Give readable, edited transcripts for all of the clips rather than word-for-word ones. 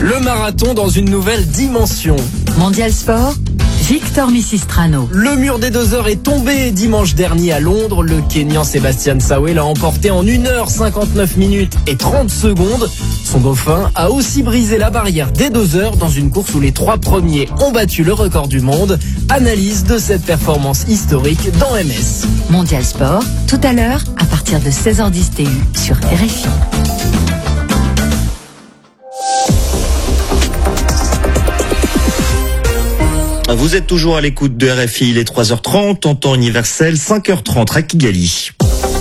Le marathon dans une nouvelle dimension. Mondial Sport, Victor Misistrano. Le mur des 2 heures est tombé dimanche dernier à Londres. Le Kenyan Sébastien Sawe l'a emporté en 1h59 minutes et 30 secondes. Son dauphin a aussi brisé la barrière des 2 heures dans une course où les 3 premiers ont battu le record du monde. Analyse de cette performance historique dans MS. Mondial Sport, tout à l'heure, à partir de 16h10 TU sur RFI. Vous êtes toujours à l'écoute de RFI, il est 3h30 en temps universel, 5h30 à Kigali.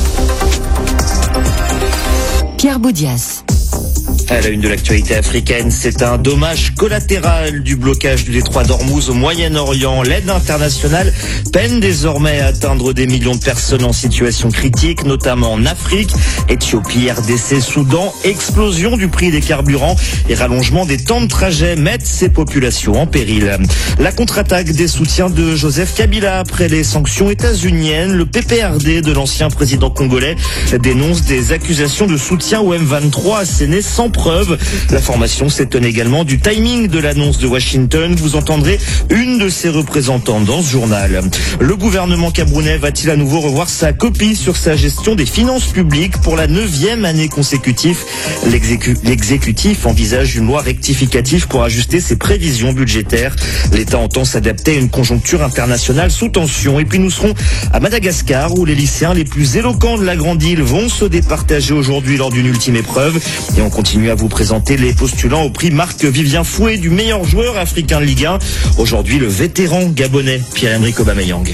Pierre Boudias. À la une de l'actualité africaine, c'est un dommage collatéral du blocage du détroit d'Ormuz au Moyen-Orient. L'aide internationale peine désormais à atteindre des millions de personnes en situation critique, notamment en Afrique, Éthiopie, RDC, Soudan. Explosion du prix des carburants et rallongement des temps de trajet mettent ces populations en péril. La contre-attaque des soutiens de Joseph Kabila après les sanctions états-uniennes. Le PPRD de l'ancien président congolais dénonce des accusations de soutien au M23 assénées sans preuve. La formation s'étonne également du timing de l'annonce de Washington. Vous entendrez une de ses représentantes dans ce journal. Le gouvernement camerounais va-t-il à nouveau revoir sa copie sur sa gestion des finances publiques pour la 9e année consécutive? L'exécutif envisage une loi rectificative pour ajuster ses prévisions budgétaires. L'État entend s'adapter à une conjoncture internationale sous tension. Et puis nous serons à Madagascar où les lycéens les plus éloquents de la grande île vont se départager aujourd'hui lors d'une ultime épreuve. Et on continue à vous présenter les postulants au prix Marc-Vivien Fouet du meilleur joueur africain de Ligue 1. Aujourd'hui, le vétéran gabonais Pierre-Emerick Aubameyang.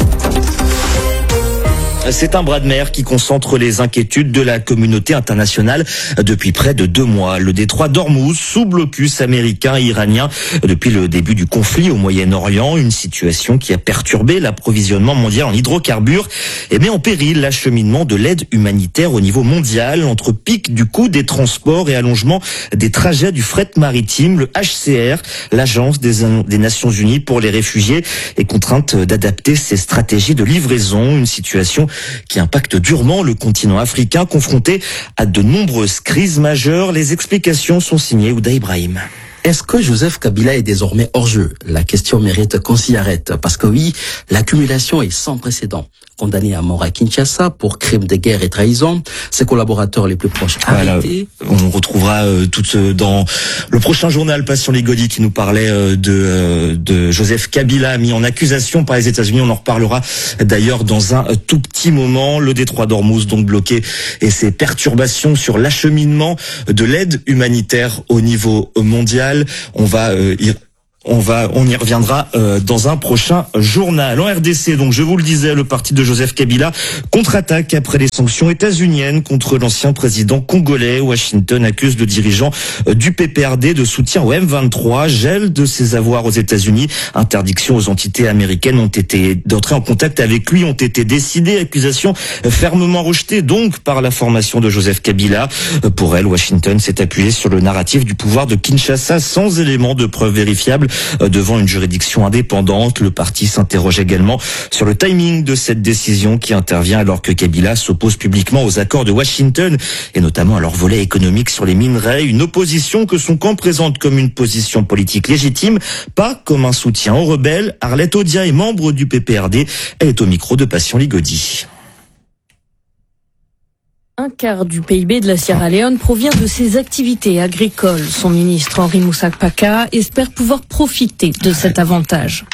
C'est un bras de mer qui concentre les inquiétudes de la communauté internationale depuis près de 2 mois. Le détroit d'Ormuz sous blocus américain et iranien depuis le début du conflit au Moyen-Orient. Une situation qui a perturbé l'approvisionnement mondial en hydrocarbures et met en péril l'acheminement de l'aide humanitaire au niveau mondial. Entre pic du coût des transports et allongement des trajets du fret maritime, le HCR, l'agence des Nations Unies pour les réfugiés, est contrainte d'adapter ses stratégies de livraison. Une situation qui impacte durement le continent africain confronté à de nombreuses crises majeures. Les explications sont signées Ouda Ibrahim. Est-ce que Joseph Kabila est désormais hors jeu? La question mérite qu'on s'y arrête parce que oui, l'accumulation est sans précédent. Condamné à mort à Kinshasa pour crimes de guerre et trahison, ses collaborateurs les plus proches arrêtés. On retrouvera dans le prochain journal Passion Ligodi qui nous parlait de Joseph Kabila mis en accusation par les États-Unis. On en reparlera d'ailleurs dans un tout petit moment. Le détroit d'Ormuz donc bloqué et ses perturbations sur l'acheminement de l'aide humanitaire au niveau mondial. On y reviendra dans un prochain journal. En RDC, donc je vous le disais, le parti de Joseph Kabila contre-attaque après les sanctions états-uniennes contre l'ancien président congolais. Washington accuse le dirigeant du PPRD de soutien au M23, gel de ses avoirs aux États-Unis, interdiction aux entités américaines d'entrer en contact avec lui ont été décidées, accusations fermement rejetées donc par la formation de Joseph Kabila. Pour elle, Washington s'est appuyé sur le narratif du pouvoir de Kinshasa sans éléments de preuve vérifiables. Devant une juridiction indépendante, le parti s'interroge également sur le timing de cette décision qui intervient alors que Kabila s'oppose publiquement aux accords de Washington et notamment à leur volet économique sur les minerais, une opposition que son camp présente comme une position politique légitime, pas comme un soutien aux rebelles. Arlette Odia est membre du PPRD, elle est au micro de Passion Ligodi. Un quart du PIB de la Sierra Leone provient de ses activités agricoles. Son ministre Henri Moussa Paka espère pouvoir profiter de cet avantage.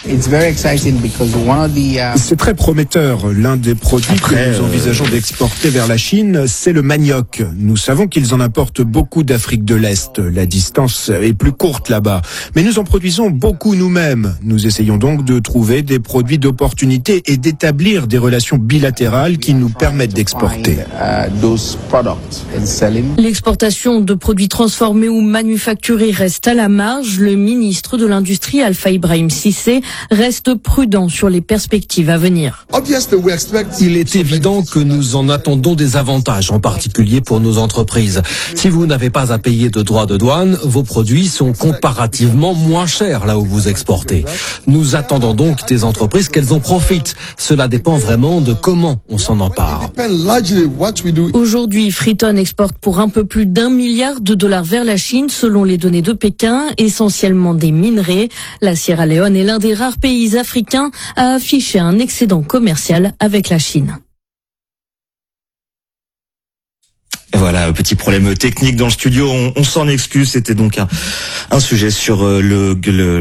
C'est très prometteur. L'un des produits que nous envisageons d'exporter vers la Chine, c'est le manioc. Nous savons qu'ils en importent beaucoup d'Afrique de l'Est. La distance est plus courte là-bas. Mais nous en produisons beaucoup nous-mêmes. Nous essayons donc de trouver des produits d'opportunité et d'établir des relations bilatérales qui nous permettent d'exporter. L'exportation de produits transformés ou manufacturés reste à la marge. Le ministre de l'Industrie, Alpha Ibrahim Cissé, reste prudent sur les perspectives à venir. Il est évident que nous en attendons des avantages, en particulier pour nos entreprises. Si vous n'avez pas à payer de droits de douane, vos produits sont comparativement moins chers là où vous exportez. Nous attendons donc des entreprises qu'elles en profitent. Cela dépend vraiment de comment on s'en empare. Aujourd'hui, Freeton exporte pour un peu plus d'1 milliard de dollars vers la Chine, selon les données de Pékin, essentiellement des minerais. La Sierra Leone est l'un des rares pays africains à afficher un excédent commercial avec la Chine. Voilà, petit problème technique dans le studio, on s'en excuse, c'était donc un sujet sur le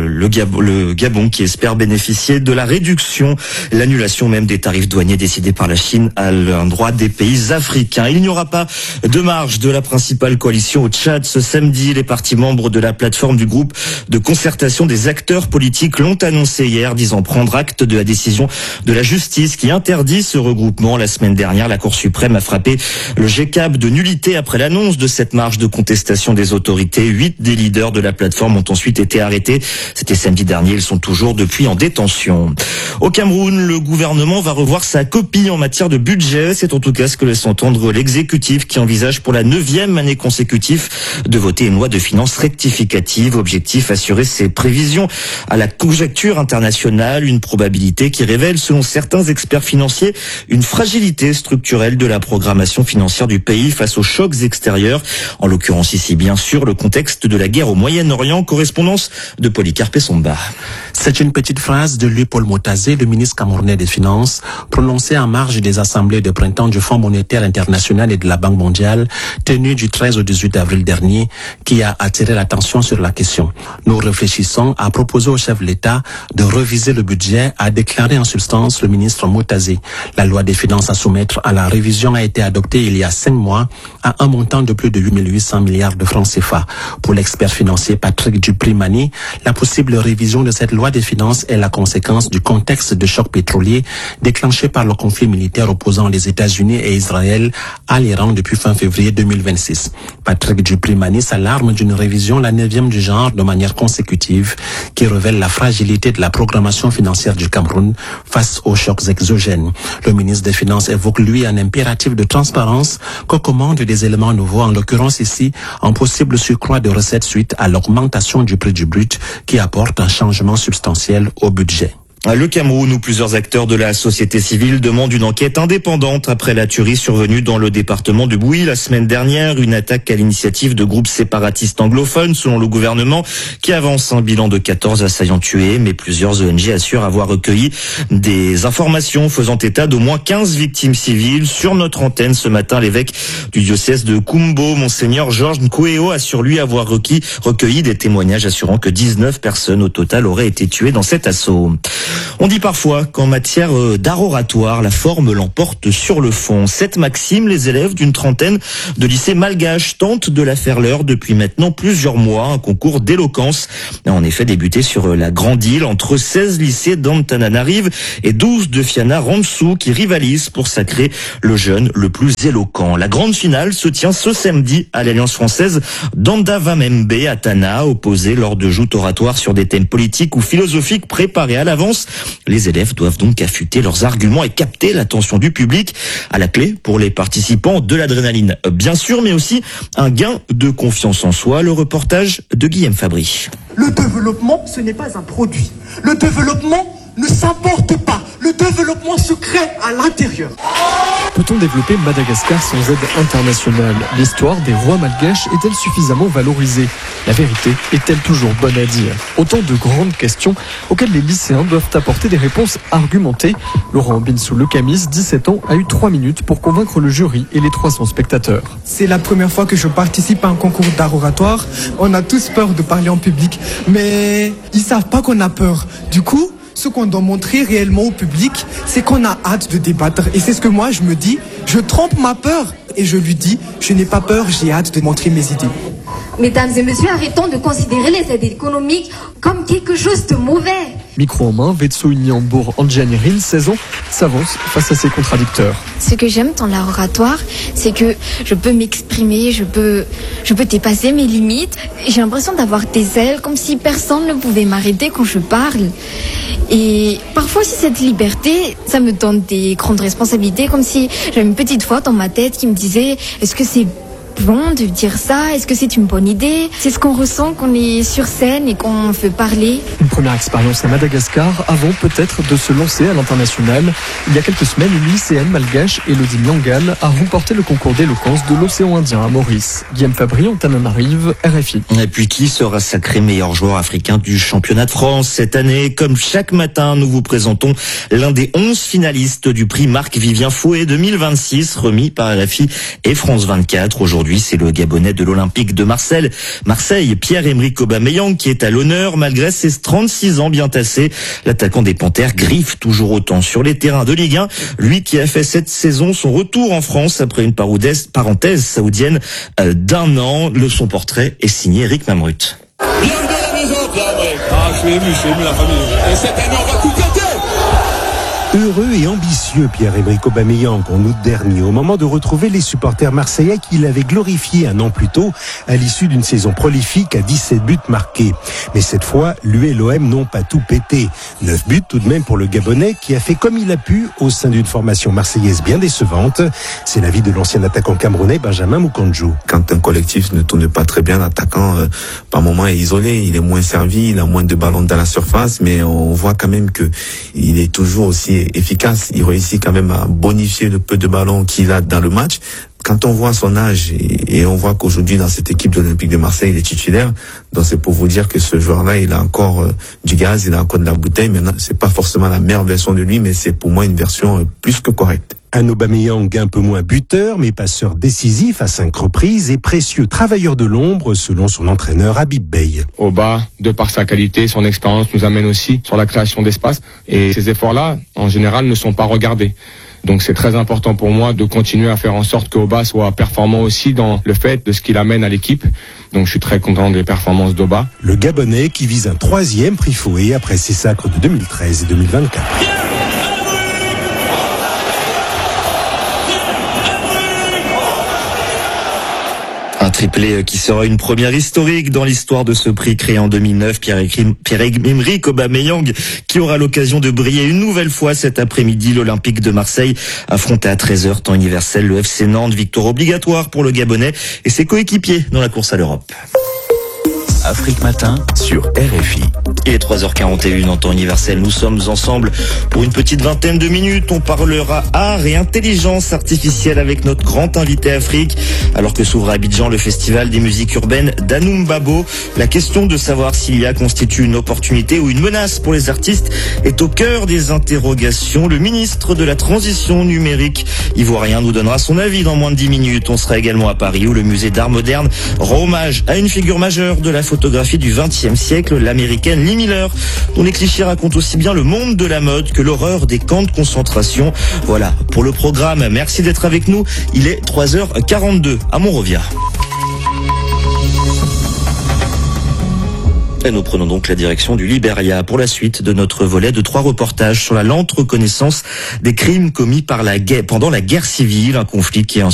Gabon qui espère bénéficier de la réduction, l'annulation même des tarifs douaniers décidés par la Chine à l'endroit des pays africains. Il n'y aura pas de marge de la principale coalition au Tchad ce samedi. Les partis membres de la plateforme du groupe de concertation des acteurs politiques l'ont annoncé hier, disant prendre acte de la décision de la justice qui interdit ce regroupement. La semaine dernière, la Cour suprême a frappé le GCAB de nullité après l'annonce de cette marche de contestation des autorités. 8 des leaders de la plateforme ont ensuite été arrêtés. C'était samedi dernier, ils sont toujours depuis en détention. Au Cameroun, le gouvernement va revoir sa copie en matière de budget. C'est en tout cas ce que laisse entendre l'exécutif qui envisage pour la 9e année consécutive de voter une loi de finances rectificative. Objectif, assurer ses prévisions à la conjoncture internationale, une probabilité qui révèle, selon certains experts financiers, une fragilité structurelle de la programmation financière du pays face aux chocs extérieurs. En l'occurrence ici, bien sûr, le contexte de la guerre au Moyen-Orient. Correspondance de Polycarpe Somba. C'est une petite phrase de lui, Paul Motazé, le ministre camerounais des Finances, prononcée en marge des assemblées de printemps du Fonds monétaire international et de la Banque mondiale, tenues du 13 au 18 avril dernier, qui a attiré l'attention sur la question. Nous réfléchissons à proposer au chef de l'État de reviser le budget, a déclaré en substance le ministre Motazé. La loi des finances à soumettre à la révision a été adoptée il y a 5 mois à un montant de plus de 8 800 milliards de francs CFA. Pour l'expert financier Patrick Duprimani, la possible révision de cette loi des finances est la conséquence du contexte de choc pétrolier déclenché par le conflit militaire opposant les États-Unis et Israël à l'Iran depuis fin février 2026. Patrick Duprimani s'alarme d'une révision, la 9e du genre, de manière consécutive, qui révèle la fragilité de la programmation financière du Cameroun face aux chocs exogènes. Le ministre des Finances évoque, lui, un impératif de transparence que commande des éléments nouveaux, en l'occurrence ici, un possible surcroît de recettes suite à l'augmentation du prix du brut qui apporte un changement substantiel au budget. Le Cameroun, où plusieurs acteurs de la société civile demandent une enquête indépendante après la tuerie survenue dans le département de Bouy la semaine dernière, une attaque à l'initiative de groupes séparatistes anglophones, selon le gouvernement, qui avance un bilan de 14 assaillants tués, mais plusieurs ONG assurent avoir recueilli des informations faisant état d'au moins 15 victimes civiles. Sur notre antenne ce matin, l'évêque du diocèse de Kumbo, Monseigneur Georges Nkweo, assure lui avoir recueilli des témoignages assurant que 19 personnes au total auraient été tuées dans cet assaut. On dit parfois qu'en matière d'art oratoire, la forme l'emporte sur le fond. Cette maxime, les élèves d'une trentaine de lycées malgaches tentent de la faire leur depuis maintenant plusieurs mois. Un concours d'éloquence a en effet débuté sur la Grande Île entre 16 lycées d'Antananarive et 12 de Fiana Ramsou qui rivalisent pour sacrer le jeune le plus éloquent. La grande finale se tient ce samedi à l'Alliance française d'Andavamembe à Tana, opposée lors de joutes oratoires sur des thèmes politiques ou philosophiques préparés à l'avance. Les élèves doivent donc affûter leurs arguments et capter l'attention du public. À la clé, pour les participants, de l'adrénaline, bien sûr, mais aussi un gain de confiance en soi. Le reportage de Guillaume Fabry. Le développement, ce n'est pas un produit. Le développement ne s'importe pas. Le développement se crée à l'intérieur. Peut-on développer Madagascar sans aide internationale? L'histoire des rois malgaches est-elle suffisamment valorisée? La vérité est-elle toujours bonne à dire? Autant de grandes questions auxquelles les lycéens doivent apporter des réponses argumentées. Laurent Binsou-Lecamis, 17 ans, a eu 3 minutes pour convaincre le jury et les 300 spectateurs. C'est la première fois que je participe à un concours d'art oratoire. On a tous peur de parler en public, mais ils savent pas qu'on a peur. Du coup, ce qu'on doit montrer réellement au public, c'est qu'on a hâte de débattre. Et c'est ce que moi, je me dis, je trompe ma peur. Et je lui dis, je n'ai pas peur, j'ai hâte de montrer mes idées. Mesdames et messieurs, arrêtons de considérer les aides économiques comme quelque chose de mauvais. Micro en main, Vetso Inyambour Anjanirin, 16 ans, s'avance face à ses contradicteurs. Ce que j'aime dans l'art oratoire, c'est que je peux m'exprimer, je peux dépasser mes limites. J'ai l'impression d'avoir des ailes, comme si personne ne pouvait m'arrêter quand je parle. Et parfois aussi cette liberté, ça me donne des grandes responsabilités, comme si j'avais une petite voix dans ma tête qui me disait « Est-ce que c'est bon de dire ça? Est-ce que c'est une bonne idée? C'est ce qu'on ressent quand on est sur scène et qu'on veut parler. Une première expérience à Madagascar avant peut-être de se lancer à l'international. Il y a quelques semaines, une lycéenne malgache, Elodie Miangal, a remporté le concours d'éloquence de l'océan Indien à Maurice. Guillaume Fabry, Antananarive, RFI. Et puis qui sera sacré meilleur joueur africain du championnat de France cette année? Comme chaque matin, nous vous présentons l'un des 11 finalistes du prix Marc-Vivien Fouet 2026, remis par RFI et France 24. Aujourd'hui, c'est le Gabonais de l'Olympique de Marseille, Pierre-Emerick Aubameyang, qui est à l'honneur malgré ses 36 ans bien tassés. L'attaquant des Panthères griffe toujours autant sur les terrains de Ligue 1. Lui qui a fait cette saison son retour en France après une parenthèse saoudienne d'un an. Son portrait est signé Eric Mamrut. Bienvenue à la maison, Pierre-Emerick. Je suis ému la famille. Et cette année, on va tout péter. Heureux et ambitieux, Pierre-Emerick Aubameyang, en août dernier, au moment de retrouver les supporters marseillais qu'il avait glorifiés un an plus tôt, à l'issue d'une saison prolifique à 17 buts marqués. Mais cette fois, lui et l'OM n'ont pas tout pété. 9 buts tout de même pour le Gabonais, qui a fait comme il a pu au sein d'une formation marseillaise bien décevante. C'est l'avis de l'ancien attaquant camerounais Benjamin Moukandjou. Quand un collectif ne tourne pas très bien, l'attaquant, par moment, est isolé, il est moins servi, il a moins de ballons dans la surface, mais on voit quand même que il est toujours aussi efficace. Il réussit quand même à bonifier le peu de ballons qu'il a dans le match. Quand on voit son âge et on voit qu'aujourd'hui dans cette équipe de l'Olympique de Marseille, il est titulaire, donc c'est pour vous dire que ce joueur-là, il a encore du gaz, il a encore de la bouteille. Maintenant, c'est pas forcément la meilleure version de lui, mais c'est pour moi une version plus que correcte. Un Aubameyang un peu moins buteur, mais passeur décisif à 5 reprises et précieux travailleur de l'ombre, selon son entraîneur Habib Bey. Oba, de par sa qualité, son expérience, nous amène aussi sur la création d'espace. Et ces efforts-là, en général, ne sont pas regardés. Donc c'est très important pour moi de continuer à faire en sorte que Oba soit performant aussi dans le fait de ce qu'il amène à l'équipe. Donc je suis très content des performances d'Oba. Le Gabonais qui vise un 3e prix Fouet après ses sacres de 2013 et 2024. Un triplé qui sera une première historique dans l'histoire de ce prix créé en 2009. Pierre-Emerick Aubameyang qui aura l'occasion de briller une nouvelle fois cet après-midi. L'Olympique de Marseille affronté à 13h temps universel le FC Nantes. Victoire obligatoire pour le Gabonais et ses coéquipiers dans la course à l'Europe. Afrique Matin sur RFI. Il est 3h41 en temps universel. Nous sommes ensemble pour une petite vingtaine de minutes. On parlera art et intelligence artificielle avec notre grand invité Afrique. Alors que s'ouvre à Abidjan le festival des musiques urbaines d'Anoum Babo, la question de savoir s'il y a constitue une opportunité ou une menace pour les artistes est au cœur des interrogations. Le ministre de la Transition numérique ivoirien nous donnera son avis dans moins de 10 minutes. On sera également à Paris où le musée d'art moderne rend hommage à une figure majeure de la photographie du XXe siècle, l'américaine Lee Miller, dont les clichés racontent aussi bien le monde de la mode que l'horreur des camps de concentration. Voilà pour le programme. Merci d'être avec nous. Il est 3h42 à Monrovia. Et nous prenons donc la direction du Libéria pour la suite de notre volet de 3 reportages sur la lente reconnaissance des crimes commis pendant la guerre civile, un conflit qui est